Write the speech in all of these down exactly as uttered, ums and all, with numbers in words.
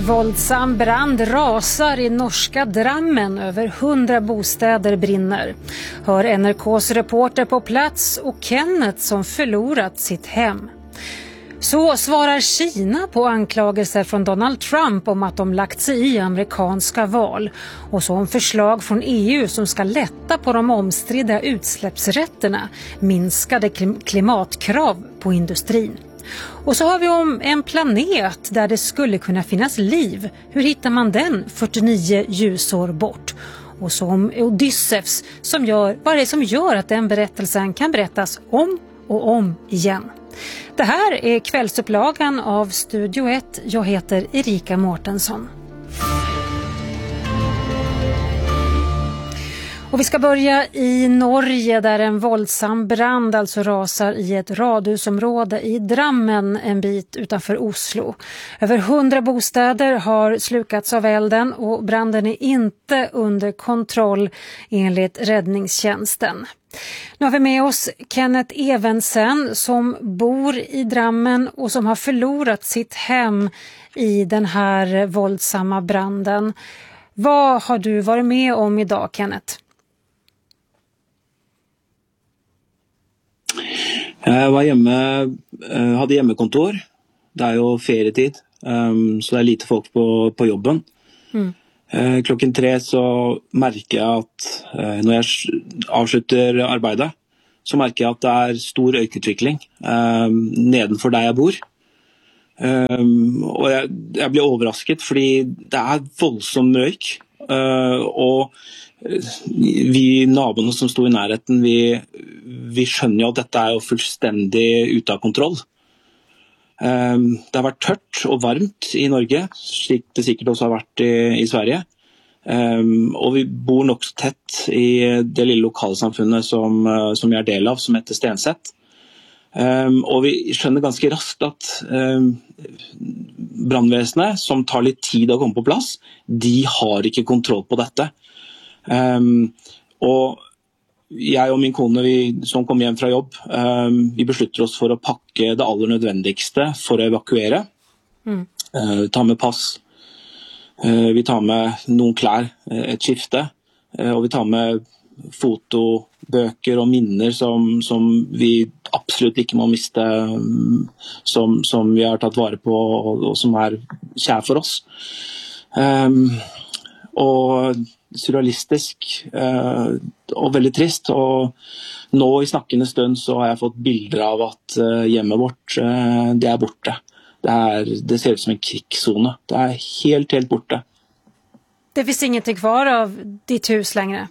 Våldsam brand rasar i norska Drammen. Över hundra bostäder brinner. Hör N R K:s reporter på plats och Kenneth som förlorat sitt hem. Så svarar Kina på anklagelser från Donald Trump om att de lagt sig i amerikanska val. Och så om förslag från E U som ska lätta på de omstridda utsläppsrätterna, minskade klimatkrav på industrin. Och så har vi om en planet där det skulle kunna finnas liv. Hur hittar man den fyrtionio ljusår bort? Och så om Odysseus som gör, vad är det som gör att den berättelsen kan berättas om och om igen? Det här är kvällsupplagan av Studio ett. Jag heter Erika Mårtensson. Och vi ska börja i Norge där en våldsam brand alltså rasar i ett radhusområde i Drammen en bit utanför Oslo. Över hundra bostäder har slukats av elden och branden är inte under kontroll enligt räddningstjänsten. Nu har vi med oss Kenneth Evensen som bor i Drammen och som har förlorat sitt hem i den här våldsamma branden. Vad har du varit med om idag, Kenneth? Jeg var hjemme, hadde hjemmekontor. Det er jo ferietid, så det er lite folk på, på jobben. Mm. Klokken tre så merker jeg at når jeg avslutter arbeidet, så merker jeg at det er stor røykutvikling nedenfor der jeg bor. Og jeg, jeg blir overrasket, fordi det er voldsom røyk, og vi naboene som stod i nærheten, vi, vi skjønner jo at dette er jo fullstendig ute av kontroll. Um, det har vært tørt og varmt i Norge, slik det sikkert også har vært i, i Sverige. Um, og vi bor nok så tett i det lille lokalsamfunnet som, som vi er del av, som heter Stenset. Um, og vi skjønner ganske raskt at um, brandvesenet, som tar litt tid å komme på plass, de har ikke kontroll på dette. Um, og jeg og min kone, vi, som kom hjem fra jobb, um, vi beslutter oss for å pakke det aller nødvendigste for å evakuere. Mm. Uh, ta med pass, uh, vi tar med noen klær, et skifte, uh, og vi tar med fotobøker og minner som, som vi absolutt ikke må miste, um, som, som vi har tatt vare på og, og som er kjær for oss. Um, og surrealistisk eh, og veldig trist, og nå i snakkende stund så har jeg fått bilder av at eh, hjemmet vårt eh, det er borte. Det, er, det ser ut som en krigszone. Det er helt, helt borte. Det finns ingenting kvar av ditt hus längre?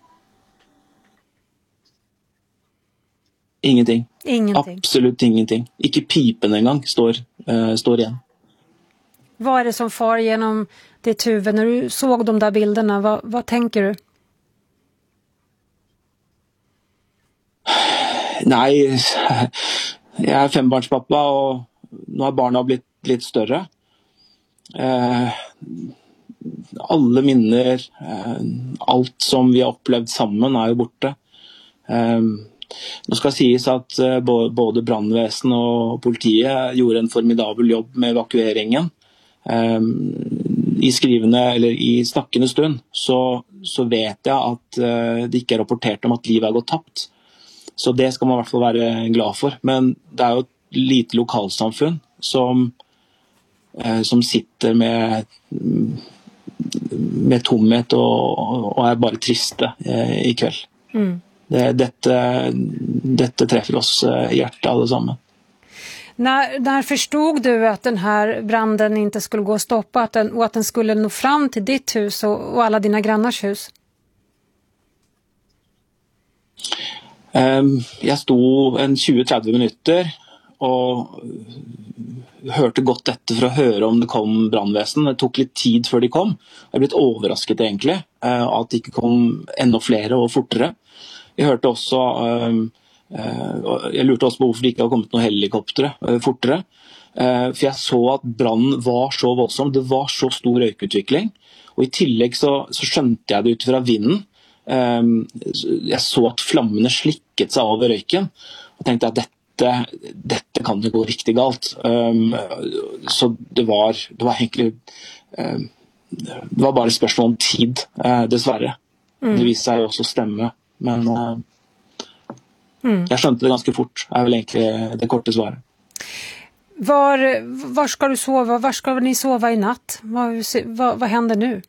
Ingenting. Ingenting. Absolutt ingenting. Ikke pipen engang står, eh, står igjen. Vad är det som far genom ditt huvud när du såg de där bilderna? Vad, vad tänker du? Nej, jag är fembarnspappa och nu har barna blivit lite större. Eh, alla minner, eh, allt som vi har upplevt sammen är ju borta. Eh, nu ska sägas att eh, både brandväsen och politiet gjorde en formidabel jobb med evakueringen. Um, i skrivende eller i snakkende stund så, så vet jeg at uh, det ikke er rapportert om at livet er gått tapt, så det skal man i hvert fall være glad for. Men det er jo et lite lokalsamfunn som, uh, som sitter med med tomhet og, og er bare triste uh, i kveld. Mm. det, dette, dette treffer oss uh, i hjertet alle sammen. När, när förstod du att den här branden inte skulle gå att stoppa att den, och att den skulle nå fram till ditt hus och, och alla dina grannars hus? Um, jag stod en tjugo till trettio minuter och hørte godt etter for å høre om det kom brandvesen. Det tok litt tid før de kom. Jeg ble litt overrasket egentlig, uh, at det ikke kom enda flere og fortere. Jeg hørte også... Um, Uh, jeg lurte også på hvorfor det ikke har kommet noen helikoptere uh, fortere, uh, for jeg så at brannen var så voldsom, det var så stor røykutvikling, og i tillegg så, så skjønte jeg det ut fra vinden. Um, jeg så at flammene slikket seg av røyken, og tenkte at dette, dette kan det gå riktig galt. Um, så det var, det var egentlig det var bare et spørsmål om tid, dessverre. Mm. Det viste seg jo også stemme, men mm. jeg skjønte det ganske fort, er vel egentlig det korte svaret. Var, var ska du sova? Var ska ni sova i natt? Vad, vad, vad händer nu?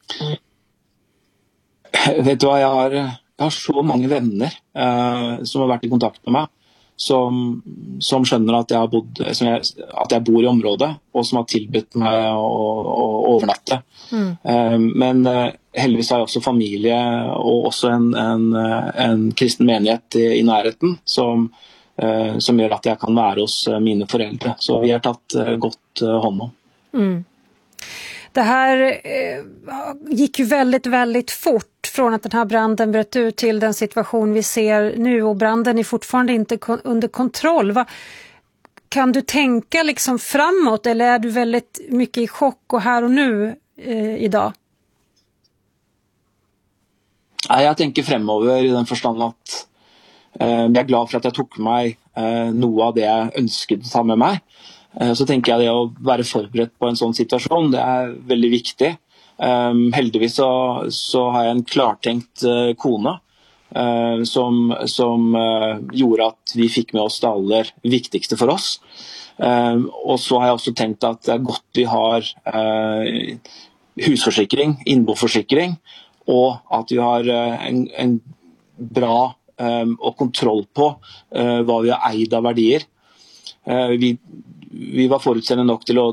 Vet du hva, jeg har, jeg har så mange venner eh, som har vært i kontakt med meg, som, som skjønner at jeg, har bodd, som jeg, at jeg bor i området, og som har tilbudt meg å, å overnatte. Mm. Eh, men eh, heldigvis har jeg også familie, og også en, en, en kristen menighet i, i nærheten, som Uh, som gjør at jeg kan være hos uh, mine foreldre. Så vi har tatt uh, godt uh, hånd om. Mm. Det här uh, gick ju väldigt, väldigt fort från att den här branden bröt ut till den situation vi ser nu, och branden är fortfarande inte kon- under kontroll. Va? Kan du tänka liksom framåt, eller är du väldigt mycket i chock och här och nu uh, idag? Nej, jag tänker fremover i den forstand at jeg er glad for at jeg tok meg noe av det jeg ønsket å ta med meg. Så tenker jeg det å være forberedt på en sånn situasjon, det er veldig viktig. Heldigvis så, så har jeg en klartenkt kone som, som gjorde at vi fikk med oss det aller viktigste for oss. Og så har jeg også tenkt at det er godt vi har husforsikring, innboforsikring, og at vi har en, en bra og kontroll på uh, hva vi har eid av verdier. Uh, vi, vi var forutseende nok til å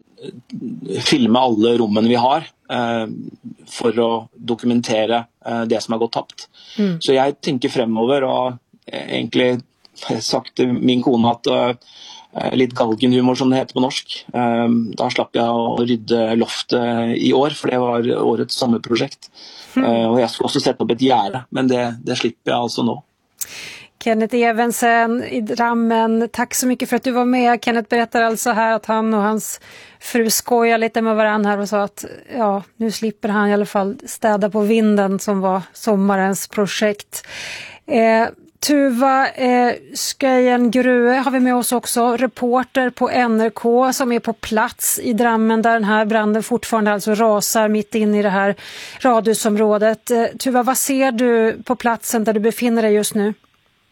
filme alle rommene vi har uh, for å dokumentere uh, det som har gått tapt. Mm. Så jeg tenker fremover, og egentlig sagt til min kone at uh, litt galgenhumor som det heter på norsk. Uh, da slapp jeg å rydde loftet i år, for det var årets sommerprojekt. Mm. Uh, og jeg skulle også sette opp et gjerde, men det, det slipper jeg altså nå. Kenneth Evensen i Drammen, tack så mycket för att du var med. Kenneth berättar alltså här att han och hans fru skojar lite med varandra här och sa att ja, nu slipper han i alla fall städa på vinden som var sommarens projekt. Eh, Tuva eh, Skøyen Grue har vi med oss också, reporter på N R K som är på plats i Drammen där den här branden fortfarande alltså rasar mitt in i det här radhusområdet. Eh, Tuva, vad ser du på platsen där du befinner dig just nu?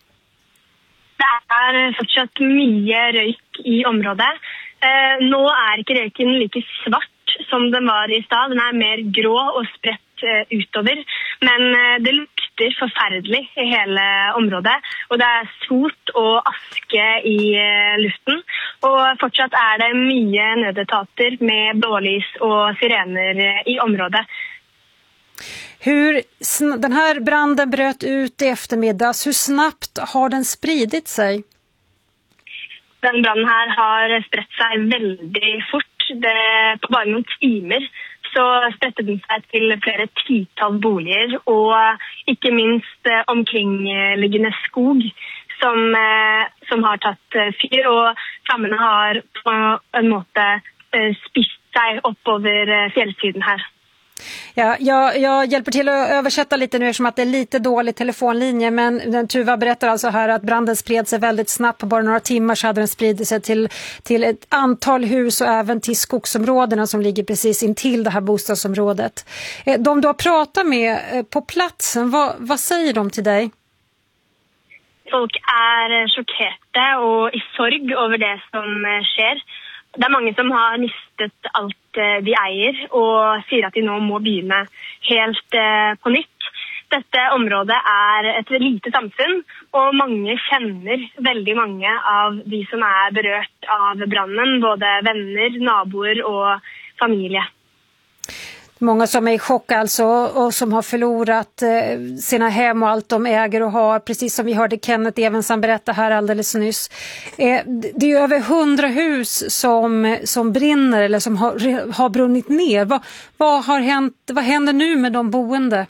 Det er fortsatt mye røyk i området. Eh, nå er ikke røyken like svart som den var i stad. Den er mer grå og spredt eh, utover. Men eh, det lukter forferdelig i hele området. Og det er sot og aske i eh, luften. Og fortsatt er det mye nødetater med blålys og sirener eh, i området. Hur den här branden bröt ut i eftermiddags, hur snabbt har den spridit sig? Den branden här har spredt sig väldigt fort. Det, på bara några timmar så spredte den sig till flera tiotal boliger och inte minst eh, omkringliggande skog som, eh, som har tagit fyr, och flammene har på en måte eh, spist sig upp över eh, fjällsidan här. Ja, jag, jag hjälper till att översätta lite nu eftersom att det är lite dålig telefonlinje, men den Tuva berättar alltså här att branden spred sig väldigt snabbt. På bara några timmar så hade den spridit sig till, till ett antal hus och även till skogsområdena som ligger precis intill det här bostadsområdet. De du har pratat med på platsen, vad, vad säger de till dig? Folk är chockerade och i sorg över det som sker. Det er mange som har mistet alt de eier, og sier at de nå må begynne helt på nytt. Dette området er et lite samfunn, og mange kjenner veldig mange av de som er berørt av branden, både venner, naboer og familie. Många som är i chock alltså, och som har förlorat eh, sina hem och allt de äger och har, precis som vi hörde Kenneth Evensen berätta här alldeles nyss. Eh, det är ju över hundra hus som, som brinner eller som har, har brunnit ner. Vad, vad har hänt, vad händer nu med de boende?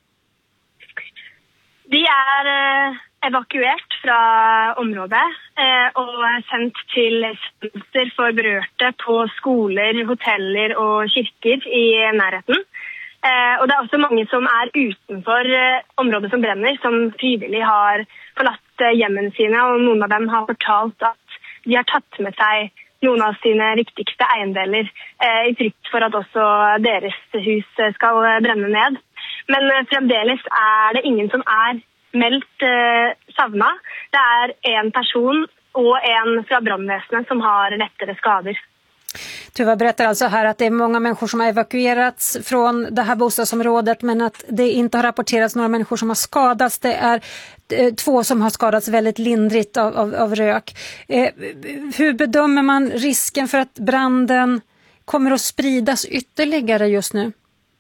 De är eh, evakuert fra området eh, og sendt til senter for berørte på skoler, hoteller og kirker i nærheten. Eh, og det er også mange som er utenfor eh, området som brenner, som frivillig har forlatt eh, hjemmene sine, og noen av dem har fortalt at de har tatt med seg noen av sine viktigste eiendeler eh, i frykt for at også deres hus skal brenne ned. Men eh, fremdeles er det ingen som er meldt eh, savnet. Det er en person och en från brandväsendet som har lättare skador. Tuva berättar alltså här att det är många människor som har evakuerats från det här bostadsområdet, men att det inte har rapporterats några människor som har skadats. Det är eh, två som har skadats väldigt lindrigt av, av, av rök. Eh, hur bedömer man risken för att branden kommer att spridas ytterligare just nu?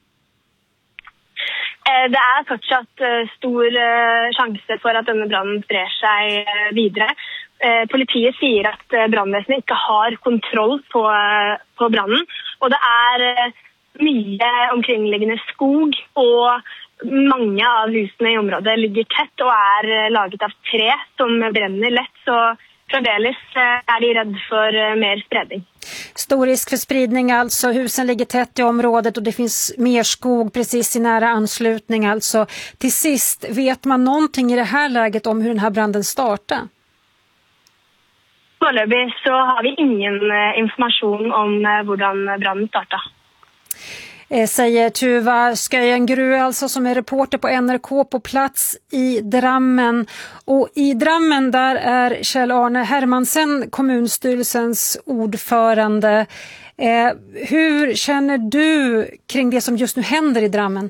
Det är fortsatt stor chans för att denne branden sprer sig vidare. Politiet säger att brandväsendet inte har kontroll på, på branden. Och det är mycket omkringliggande skog och många av husen i området ligger tätt och är laget av trä som bränner lätt. Så fremdeles är de rädd för mer spredning. Stor risk för spridning alltså. Husen ligger tätt i området och det finns mer skog precis i nära anslutning alltså. Till sist, vet man någonting i det här läget om hur den här branden startar? Foreløpig så har vi ingen information om hur branden startar. Säger Tuva Skøyen-Grue alltså, som är reporter på N R K på plats i Drammen. Och i Drammen där är Kjell-Arne Hermansen, kommunstyrelsens ordförande. Eh, hur känner du kring det som just nu händer i Drammen?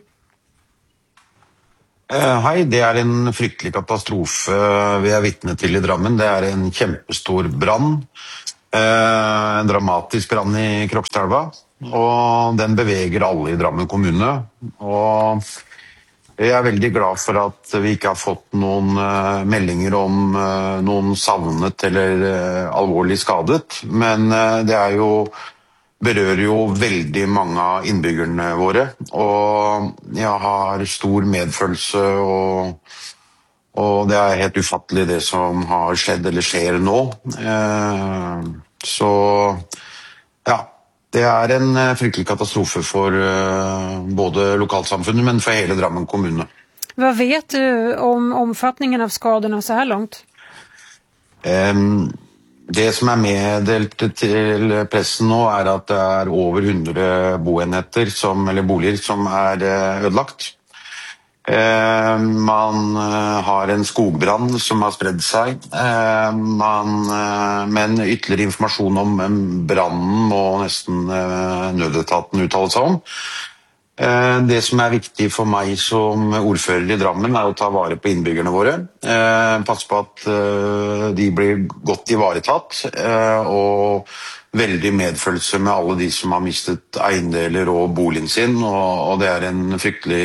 Eh, hej, det är en fryktelig katastrofe vi är vittne till i Drammen. Det är en kjempestor brand. Eh, en dramatisk brand i Krokstadelva. Og den beveger alle i Drammen kommune. Og jeg er veldig glad for at vi ikke har fått noen uh, meldinger om uh, noen savnet eller uh, alvorlig skadet. Men uh, det er jo, berører jo veldig mange av innbyggerne våre. Og jeg har stor medfølelse, og, og det er helt ufattelig det som har skjedd eller skjer nå. Uh, så ja. Det är en fryktelig katastrofe för uh, både lokalsamfunnet men för hela Drammen kommune. Vad vet du om omfattningen av skadorna så här långt? Um, det som är meddelt till pressen nu är att det är över hundra boenheter som, eller boliger som är uh, ödelagt. Uh, man uh, har en skogbrand som har spredd sig. Uh, man, uh, men ytterligere informasjon om um, branden må nesten uh, nødetaten uttale seg om. Uh, det som er viktig for meg som ordfører i Drammen er å ta vare på innbyggerne våre. Uh, passe på at uh, de blir godt ivaretatt, uh, og veldig medfølelse med alle de som har mistet eiendeler og boligen sin, og, og det er en fryktelig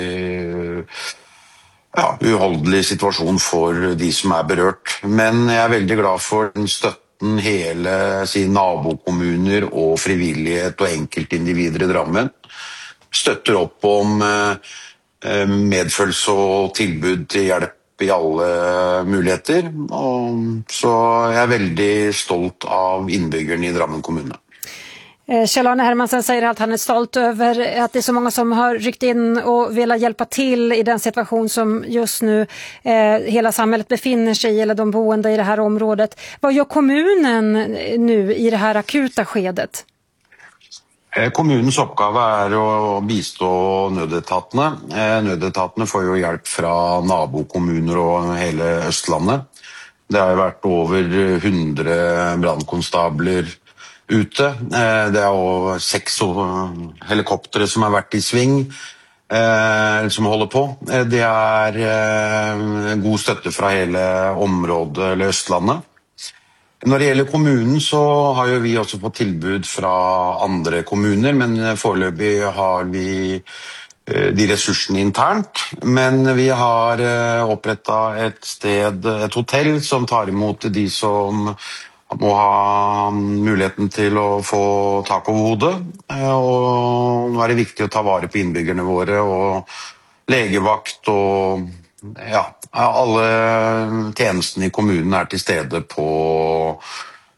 ja, uholdelig situasjon for de som er berørt. Men jeg er veldig glad for den støtten hele sine nabokommuner og frivillighet og enkeltindivider i Drammen støtter opp om eh, medfølelse og tilbud til hjelp i alle muligheter, og så jeg er veldig stolt av innbyggerne i Drammen kommune. Kjell-Arne Hermansen säger att han är stolt över att det är så många som har ryckt in och velat hjälpa till i den situation som just nu eh, hela samhället befinner sig i, eller de boende i det här området. Vad gör kommunen nu i det här akuta skedet? Kommunens oppgave er å bistå nødetatene. Nødetatene får jo hjelp fra nabokommuner og hele Østlandet. Det har vært over hundre brandkonstabler ute. Det er jo seks helikoptere som har vært i sving, som holder på. Det er god støtte fra hele området eller Østlandet. Når det gjelder kommunen så har jo vi også fått tilbud fra andre kommuner, men foreløpig har vi de ressursene internt. Men vi har opprettet et sted, et hotell som tar imot de som må ha muligheten til å få tak over hodet. Og nå er det viktig å ta vare på innbyggerne våre, og legevakt og ja, alle tjenestene i kommunen er til stede på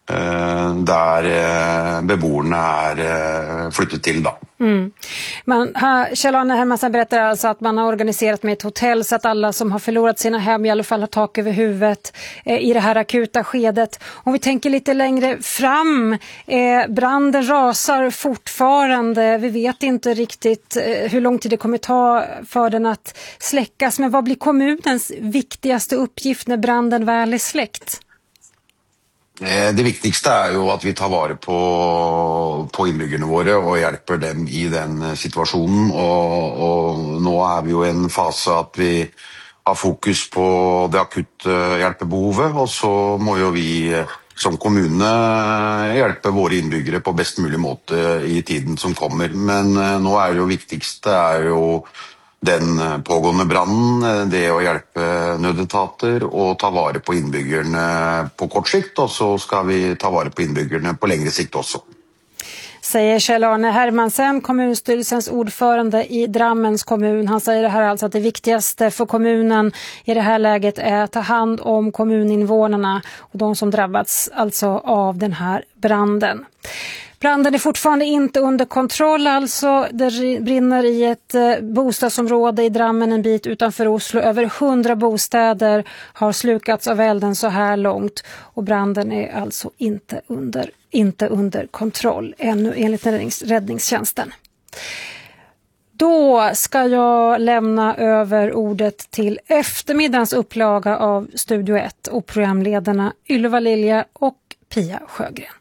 der beboerne er flyttet til da. Mm. Man, Kjell-Arne Hermansen berättar alltså att man har organiserat med ett hotell så att alla som har förlorat sina hem i alla fall har tak över huvudet eh, i det här akuta skedet. Om vi tänker lite längre fram, eh, branden rasar fortfarande. Vi vet inte riktigt eh, hur lång tid det kommer ta för den att släckas. Men vad blir kommunens viktigaste uppgift när branden väl är släckt? Det viktigste er jo at vi tar vare på, på innbyggerne våre og hjelper dem i den situasjonen. Og, og nå er vi jo i en fase at vi har fokus på det akutte hjelpebehovet, og så må jo vi som kommune hjelpe våre innbyggere på best mulig måte i tiden som kommer. Men nå er det jo viktigste er jo den pågående branden, det å hjelpe nødetater og ta vare på innbyggerne på kort sikt, og så skal vi ta vare på innbyggerne på längre sikt också. Säger Kjell-Arne Hermansen, kommunstyrelsens ordförande i Drammens kommun. Han säger det här alltså att det viktigaste för kommunen i det här läget är att ta hand om kommuninvånarna och de som drabbats alltså av den här branden. Branden är fortfarande inte under kontroll, alltså det brinner i ett bostadsområde i Drammen en bit utanför Oslo. Över hundra bostäder har slukats av elden så här långt och branden är alltså inte under, inte under kontroll ännu enligt räddningstjänsten. Då ska jag lämna över ordet till eftermiddagens upplaga av Studio ett och programledarna Ylva Lilja och Pia Sjögren.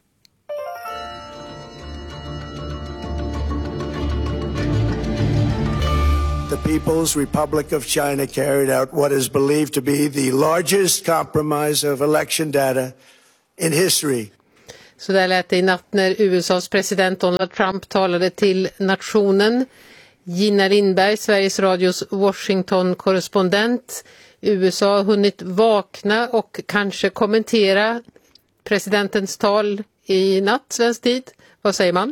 The People's Republic of China carried out what is believed to be the largest compromise of election data in history. Så där lät det i natt när U S A:s president Donald Trump talade till nationen. Gina Lindberg, Sveriges Radios Washington-korrespondent. U S A har hunnit vakna och kanske kommentera presidentens tal i natt, svensk tid. Vad säger man?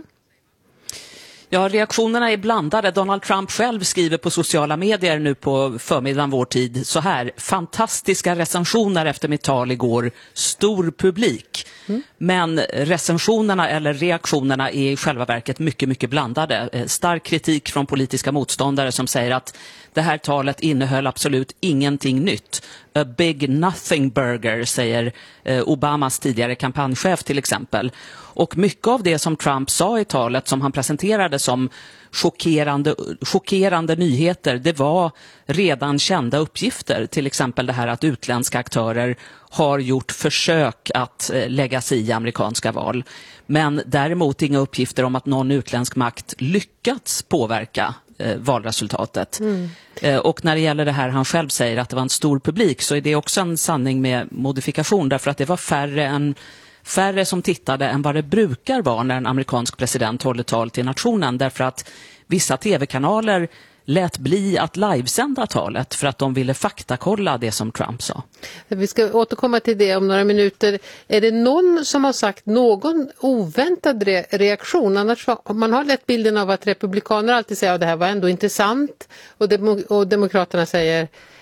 Ja, reaktionerna är blandade. Donald Trump själv skriver på sociala medier nu på förmiddagen vår tid så här: fantastiska recensioner efter mitt tal igår, stor publik. Mm. Men recensionerna eller reaktionerna är i själva verket mycket, mycket blandade. Stark kritik från politiska motståndare som säger att det här talet innehöll absolut ingenting nytt. A big nothing burger, säger Obamas tidigare kampanjchef till exempel. Och mycket av det som Trump sa i talet, som han presenterade som chockerande, chockerande nyheter, det var redan kända uppgifter. Till exempel det här att utländska aktörer har gjort försök att lägga sig i amerikanska val. Men däremot inga uppgifter om att någon utländsk makt lyckats påverka eh, valresultatet. Mm. Eh, och när det gäller det här han själv säger att det var en stor publik, så är det också en sanning med modifikation, därför att det var färre än Färre som tittade än vad det brukar vara när en amerikansk president håller tal till nationen, därför att vissa tv-kanaler lät bli att livesända talet för att de ville faktakolla det som Trump sa. Vi ska återkomma till det om några minuter. Är det någon som har sagt någon oväntad re- reaktion? Annars man har lätt bilden av att republikaner alltid säger att det här var ändå intressant och, dem- och demokraterna säger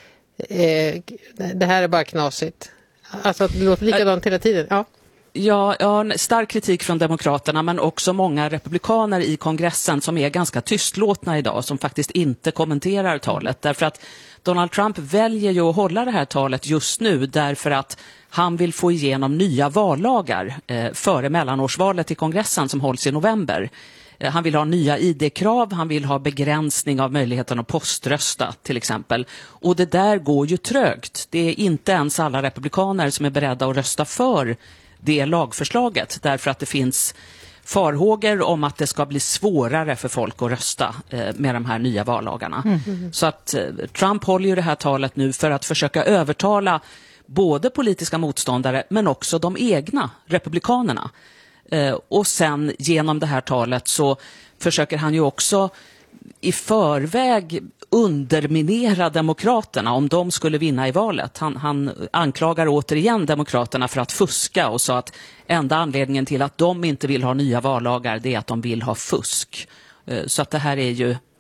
eh, det här är bara knasigt. Alltså att det låter likadant hela tiden. Ja. Ja, ja, stark kritik från demokraterna, men också många republikaner i kongressen som är ganska tystlåtna idag, som faktiskt inte kommenterar talet. Därför att Donald Trump väljer ju att hålla det här talet just nu därför att han vill få igenom nya vallagar eh, före mellanårsvalet i kongressen som hålls i november. Eh, han vill ha nya I D-krav, han vill ha begränsning av möjligheten att poströsta till exempel. Och det där går ju trögt. Det är inte ens alla republikaner som är beredda att rösta för det lagförslaget, därför att det finns farhågor om att det ska bli svårare för folk att rösta eh, med de här nya vallagarna. Mm. Så att eh, Trump håller ju det här talet nu för att försöka övertala både politiska motståndare men också de egna republikanerna. Eh, och sen genom det här talet så försöker han ju också i förväg underminera demokraterna om de skulle vinna i valet. Han, han anklagar återigen demokraterna för att fuska och sa att enda anledningen till att de inte vill ha nya vallagar det är att de vill ha fusk. Så att det här är ju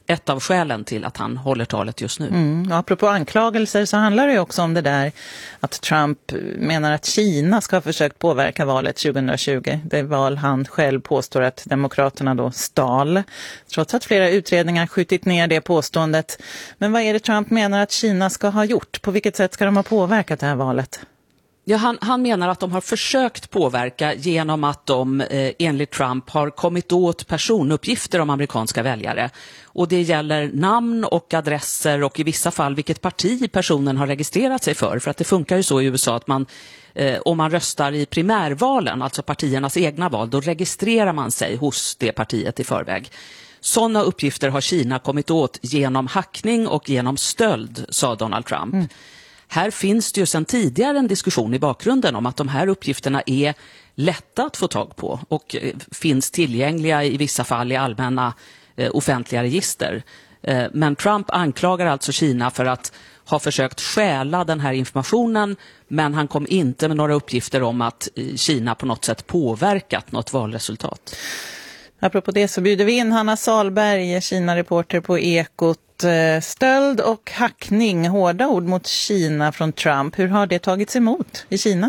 ett av skälen till att han håller talet just nu. Mm, och apropå anklagelser så handlar det ju också om det där att Trump menar att Kina ska ha försökt påverka valet tjugohundratjugo. Det val han själv påstår att demokraterna då stal. Trots att flera utredningar skjutit ner det påståendet. Men vad är det Trump menar att Kina ska ha gjort? På vilket sätt ska de ha påverkat det här valet? Ja, han, han menar att de har försökt påverka genom att de eh, enligt Trump har kommit åt personuppgifter om amerikanska väljare. Och det gäller namn och adresser och i vissa fall vilket parti personen har registrerat sig för. För att det funkar ju så i U S A att man, eh, om man röstar i primärvalen, alltså partiernas egna val, då registrerar man sig hos det partiet i förväg. Sådana uppgifter har Kina kommit åt genom hackning och genom stöld, sa Donald Trump. Mm. Här finns det ju sedan tidigare en diskussion i bakgrunden om att de här uppgifterna är lätta att få tag på och finns tillgängliga i vissa fall i allmänna eh, offentliga register. Eh, men Trump anklagar alltså Kina för att ha försökt stjäla den här informationen, men han kom inte med några uppgifter om att Kina på något sätt påverkat något valresultat. Apropå det så bjuder vi in Hanna Salberg, Kina-reporter på Ekot. Stöld och hackning, hårda ord mot Kina från Trump. Hur har det tagits emot i Kina?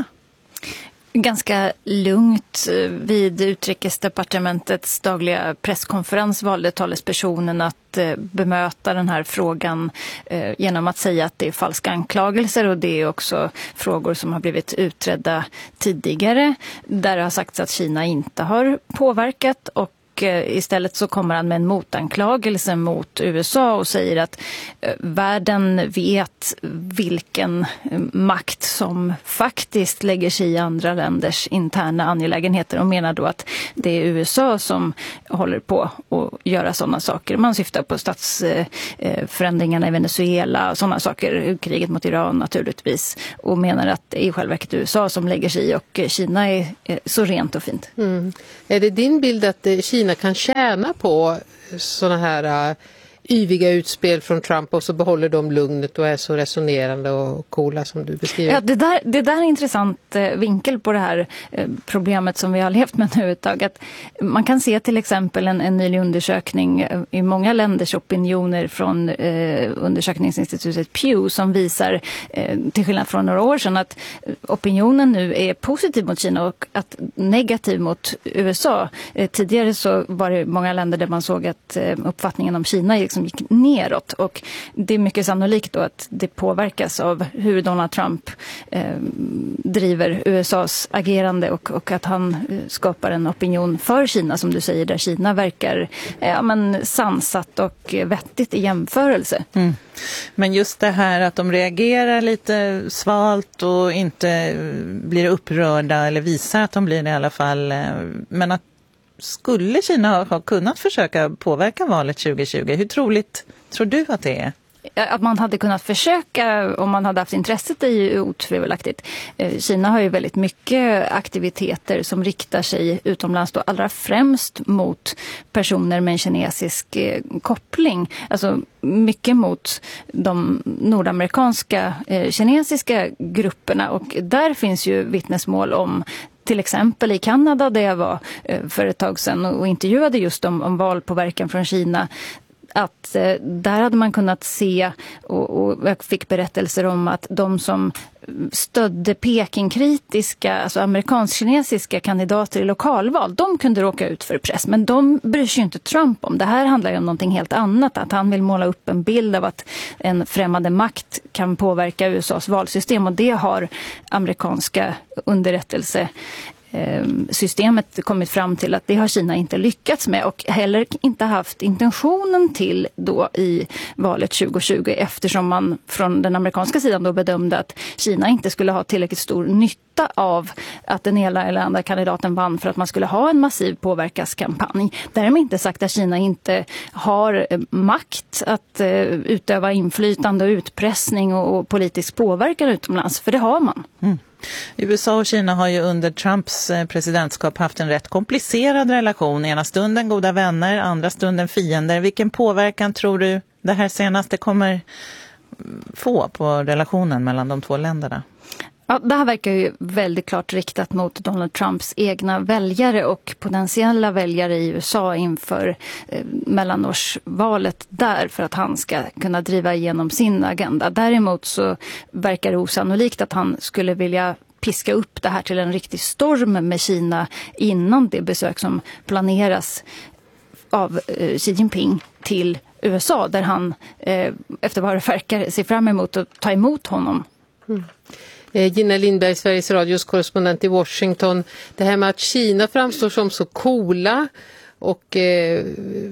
Ganska lugnt. Vid utrikesdepartementets dagliga presskonferens valde talespersonen att bemöta den här frågan genom att säga att det är falska anklagelser, och det är också frågor som har blivit utredda tidigare där det har sagts att Kina inte har påverkat, och istället så kommer han med en motanklagelse mot U S A och säger att världen vet vilken makt som faktiskt lägger sig i andra länders interna angelägenheter, och menar då att det är U S A som håller på att göra sådana saker. Man syftar på statsförändringarna i Venezuela och sådana saker, kriget mot Iran naturligtvis, och menar att det är i själva verket U S A som lägger sig i, och Kina är så rent och fint. Mm. Är det din bild att Kina kan tjäna på såna här uh, yviga utspel från Trump, och så behåller de lugnet och är så resonerande och coola som du beskriver? Ja, det där, det där är en intressant eh, vinkel på det här eh, problemet som vi har levt med nu ett tag. Att man kan se till exempel en, en nylig undersökning eh, i många länders opinioner från eh, undersökningsinstitutet Pew som visar, eh, till skillnad från några år sedan, att opinionen nu är positiv mot Kina och att negativ mot U S A. Eh, tidigare så var det många länder där man såg att eh, uppfattningen om Kina är som gick neråt, och det är mycket sannolikt då att det påverkas av hur Donald Trump eh, driver U S As agerande, och, och att han eh, skapar en opinion för Kina, som du säger, där Kina verkar eh, ja, men sansat och vettigt i jämförelse. Mm. Men just det här att de reagerar lite svalt och inte blir upprörda, eller visar att de blir det i alla fall, eh, men att skulle Kina ha kunnat försöka påverka valet tjugohundratjugo? Hur troligt tror du att det är? Att man hade kunnat försöka om man hade haft intresset är ju otvivelaktigt. Kina har ju väldigt mycket aktiviteter som riktar sig utomlands, då allra främst mot personer med en kinesisk koppling. Alltså mycket mot de nordamerikanska eh, kinesiska grupperna, och där finns ju vittnesmål om, till exempel i Kanada där jag var eh, för ett tag sedan och intervjuade just om, om valpåverkan från Kina, att eh, där hade man kunnat se, och, och jag fick berättelser om att de som stödde Peking-kritiska, alltså amerikansk-kinesiska kandidater i lokalval, de kunde råka ut för press, men de bryr sig inte Trump om. Det här handlar ju om någonting helt annat, att han vill måla upp en bild av att en främmande makt kan påverka U S As valsystem, och det har amerikanska underrättelse systemet kommit fram till att det har Kina inte lyckats med, och heller inte haft intentionen till då i valet tjugohundratjugo, eftersom man från den amerikanska sidan då bedömde att Kina inte skulle ha tillräckligt stor nytta av att den ena eller andra kandidaten vann för att man skulle ha en massiv påverkanskampanj. Därmed inte sagt att Kina inte har makt att uh, utöva inflytande och utpressning och, och politisk påverkan utomlands, för det har man. Mm. U S A och Kina har ju under Trumps presidentskap haft en rätt komplicerad relation. Ena stunden goda vänner, andra stunden fiender. Vilken påverkan tror du det här senaste kommer få på relationen mellan de två länderna? Ja, det här verkar ju väldigt klart riktat mot Donald Trumps egna väljare och potentiella väljare i U S A inför eh, mellanårsvalet där för att han ska kunna driva igenom sin agenda. Däremot så verkar det osannolikt att han skulle vilja piska upp det här till en riktig storm med Kina innan det besök som planeras av eh, Xi Jinping till U S A där han eh, efter vad det verkar se fram emot att ta emot honom. Mm. Gina Lindberg, Sveriges Radios korrespondent i Washington. Det här med att Kina framstår som så coola och eh,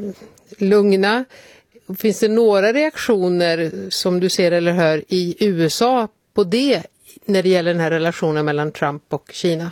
lugna. Finns det några reaktioner som du ser eller hör i U S A på det när det gäller den här relationen mellan Trump och Kina?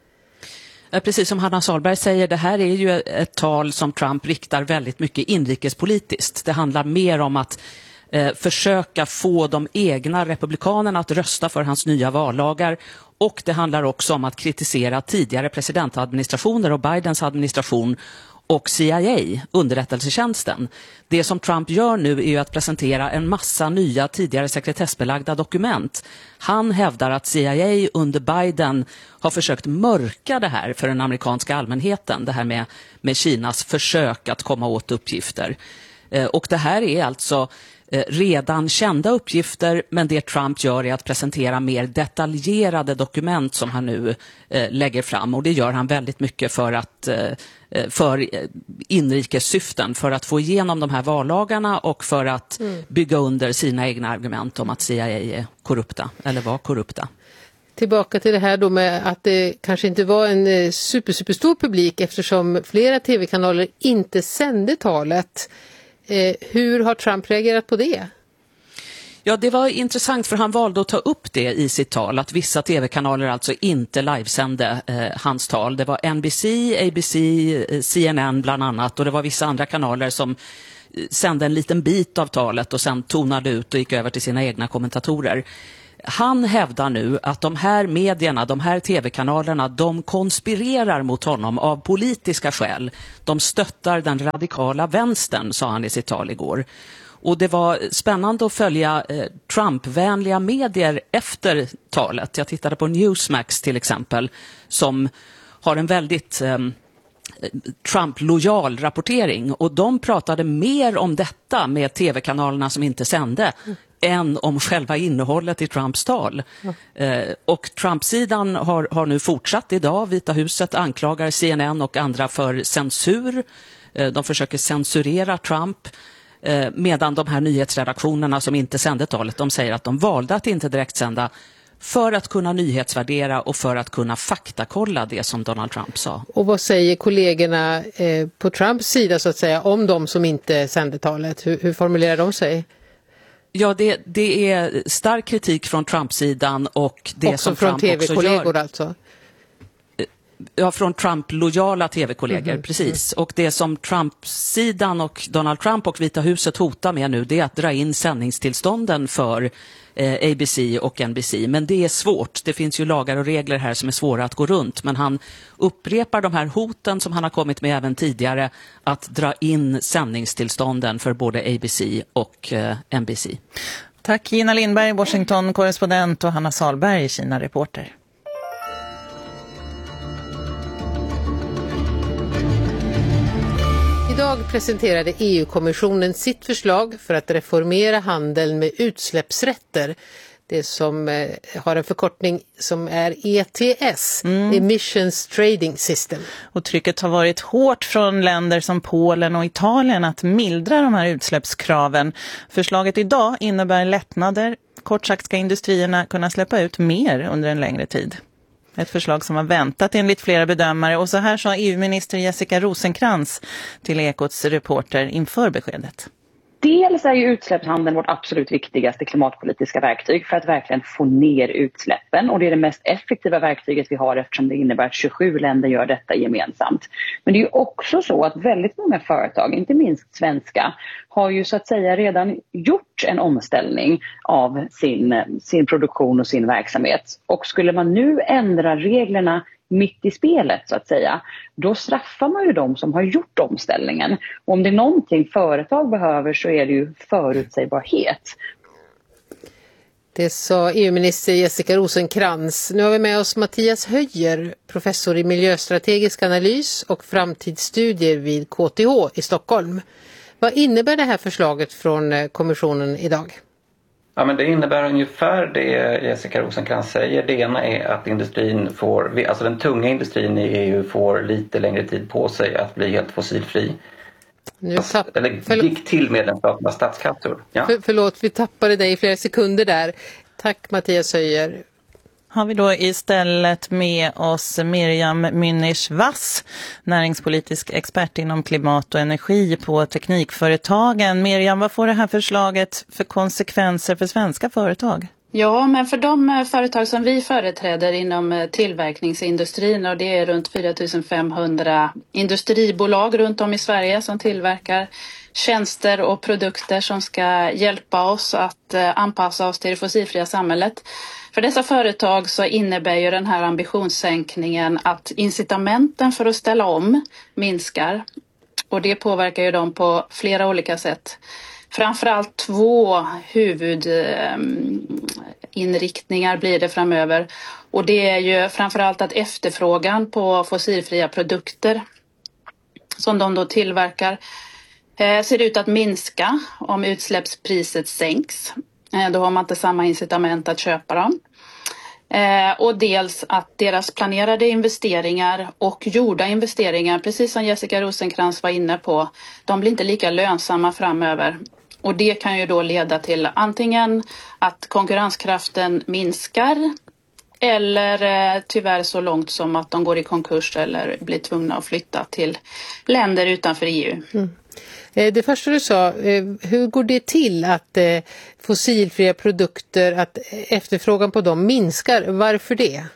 Precis som Hanna Salberg säger, det här är ju ett tal som Trump riktar väldigt mycket inrikespolitiskt. Det handlar mer om att eh, försöka få de egna republikanerna att rösta för hans nya vallagar, och det handlar också om att kritisera tidigare presidentadministrationer och Bidens administration och C I A, underrättelsetjänsten. Det som Trump gör nu är ju att presentera en massa nya tidigare sekretessbelagda dokument. Han hävdar att C I A under Biden har försökt mörka det här för den amerikanska allmänheten, det här med, med Kinas försök att komma åt uppgifter. Eh, och det här är alltså eh, redan kända uppgifter, men det Trump gör är att presentera mer detaljerade dokument som han nu eh, lägger fram, och det gör han väldigt mycket för att eh, för inrikessyften, för att få igenom de här vallagarna och för att mm. bygga under sina egna argument om att C I A är korrupta eller var korrupta. Tillbaka till det här då med att det kanske inte var en super, superstor publik eftersom flera tv-kanaler inte sände talet. Eh, hur har Trump reagerat på det? Ja, det var intressant för han valde att ta upp det i sitt tal, att vissa tv-kanaler alltså inte livesände eh, hans tal. Det var N B C, A B C, C N N bland annat, och det var vissa andra kanaler som sände en liten bit av talet och sen tonade ut och gick över till sina egna kommentatorer. Han hävdar nu att de här medierna, de här tv-kanalerna, de konspirerar mot honom av politiska skäl. De stöttar den radikala vänstern, sa han i sitt tal igår. Och det var spännande att följa eh, Trump-vänliga medier efter talet. Jag tittade på Newsmax till exempel, som har en väldigt eh, Trump-lojal rapportering. Och de pratade mer om detta med tv-kanalerna som inte sände mm. än om själva innehållet i Trumps tal. Mm. Eh, och Trump-sidan har, har nu fortsatt idag. Vita huset anklagar C N N och andra för censur. Eh, de försöker censurera Trump. Medan de här nyhetsredaktionerna som inte sände talet, de säger att de valde att inte direkt sända för att kunna nyhetsvärdera och för att kunna faktakolla det som Donald Trump sa. Och vad säger kollegorna eh, på Trumps sida så att säga om de som inte sände talet? Hur, hur formulerar de sig? Ja, det, det är stark kritik från Trump-sidan och det också som från Trump också tv-kollegor gör. Alltså? Ja, från Trump-lojala tv-kollegor, mm-hmm. precis. Och det som Trump-sidan och Donald Trump och Vita huset hotar med nu, det är att dra in sändningstillstånden för eh, A B C och N B C. Men det är svårt. Det finns ju lagar och regler här som är svåra att gå runt. Men han upprepar de här hoten som han har kommit med även tidigare, att dra in sändningstillstånden för både A B C och eh, N B C. Tack Gina Lindberg, Washington-korrespondent, och Hanna Salberg, Kina-reporter. Idag presenterade E U-kommissionen sitt förslag för att reformera handeln med utsläppsrätter. Det som eh, har en förkortning som är E T S, mm. Emissions Trading System. Och trycket har varit hårt från länder som Polen och Italien att mildra de här utsläppskraven. Förslaget idag innebär lättnader. Kort sagt ska industrierna kunna släppa ut mer under en längre tid. Ett förslag som har väntat enligt flera bedömare, och så här sa E U-minister Jessica Rosenkrantz till Ekots reporter inför beskedet. Dels är ju utsläppshandeln vårt absolut viktigaste klimatpolitiska verktyg för att verkligen få ner utsläppen, och det är det mest effektiva verktyget vi har eftersom det innebär att tjugosju länder gör detta gemensamt. Men det är ju också så att väldigt många företag, inte minst svenska, har ju så att säga redan gjort en omställning av sin, sin produktion och sin verksamhet. Och skulle man nu ändra reglerna mitt i spelet så att säga, då straffar man ju de som har gjort omställningen. Och om det är någonting företag behöver så är det ju förutsägbarhet. Det sa E U-minister Jessica Rosencrantz. Nu har vi med oss Mattias Höjer, professor i miljöstrategisk analys och framtidsstudier vid K T H i Stockholm. Vad innebär det här förslaget från kommissionen idag? Ja, men det innebär ungefär det Jessica Rosencrantz säger. Det ena är att industrin får, alltså den tunga industrin i E U får lite längre tid på sig att bli helt fossilfri. Nu tapp... Eller Förlåt. gick till medlemsstaternas statskassor. Ja. För, förlåt, vi tappade dig i flera sekunder där. Tack Mattias Höjer. Har vi då istället med oss Miriam Münich-Wass, näringspolitisk expert inom klimat och energi på Teknikföretagen. Miriam, vad får det här förslaget för konsekvenser för svenska företag? Ja, men för de företag som vi företräder inom tillverkningsindustrin, och det är runt fyra tusen femhundra industribolag runt om i Sverige som tillverkar tjänster och produkter som ska hjälpa oss att anpassa oss till det fossilfria samhället. För dessa företag så innebär ju den här ambitionssänkningen att incitamenten för att ställa om minskar. Och det påverkar ju dem på flera olika sätt. Framförallt två huvudinriktningar blir det framöver. Och det är ju framförallt att efterfrågan på fossilfria produkter som de då tillverkar ser ut att minska om utsläppspriset sänks. Då har man inte samma incitament att köpa dem. Och dels att deras planerade investeringar och gjorda investeringar, precis som Jessica Rosencrantz var inne på, de blir inte lika lönsamma framöver. Och det kan ju då leda till antingen att konkurrenskraften minskar eller tyvärr så långt som att de går i konkurs eller blir tvungna att flytta till länder utanför E U. Mm. Det första du sa, hur går det till att fossilfria produkter, att efterfrågan på dem minskar? Varför det?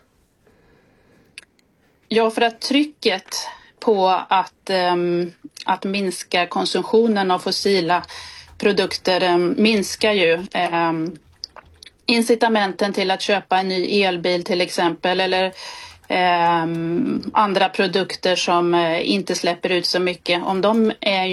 Ja, för att trycket på att, att minska konsumtionen av fossila produkter minskar ju. Incitamenten till att köpa en ny elbil till exempel, eller andra produkter som inte släpper ut så mycket, om de är